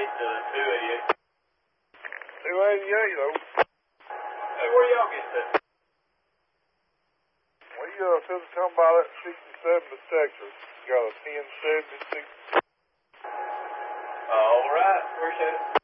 to 288. 288, though. Hey, where y'all get to? We said to come by that 67 to Texas. Got a 1076. All right, appreciate it.